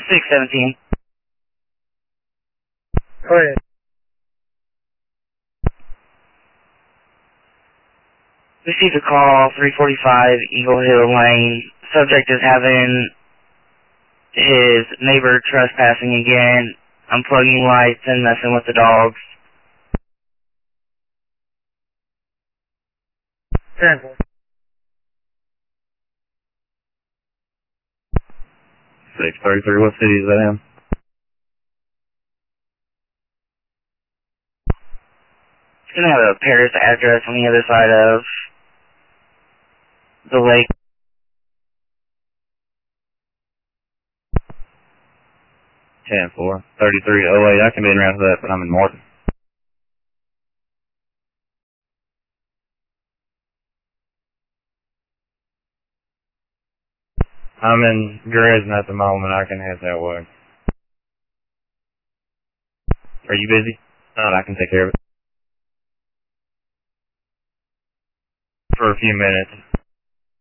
617. Go ahead. Received a call, 345 Eagle Hill Lane. Subject is having his neighbor trespassing again, unplugging lights and messing with the dogs. 10-4. 633, what city is that in? It's going to have a Paris address on the other side of the lake. 10-4. 3308, I can be around for that, but I'm in Martin. I'm in Dresden at the moment. I can head that way. Are you busy? No, I can take care of it. For a few minutes.